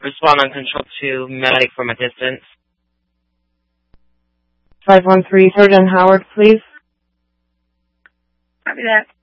Respond on control to medic from a distance. 513, Surgeon Howard, please. Copy that.